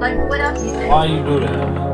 Like, what else you think? Why you do that?